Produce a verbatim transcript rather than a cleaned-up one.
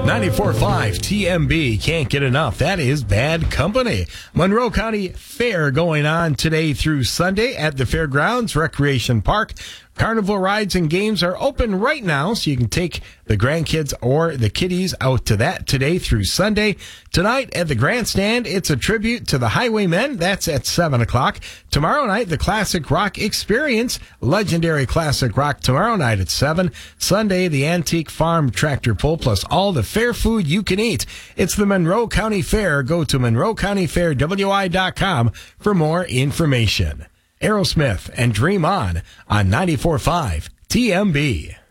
ninety-four point five T M B, can't get enough. That is Bad Company. Monroe County Fair going on today through Sunday at the Fairgrounds Recreation Park. Carnival rides and games are open right now, so you can take the grandkids or the kiddies out to that today through Sunday. Tonight at the Grandstand, it's a tribute to the Highwaymen. That's at seven o'clock. Tomorrow night, the Classic Rock Experience, legendary classic rock tomorrow night at seven. Sunday, the Antique Farm Tractor Pull, plus all the fair food you can eat. It's the Monroe County Fair. Go to monroe county fair w i dot com for more information. Aerosmith and Dream On on ninety-four point five T M B.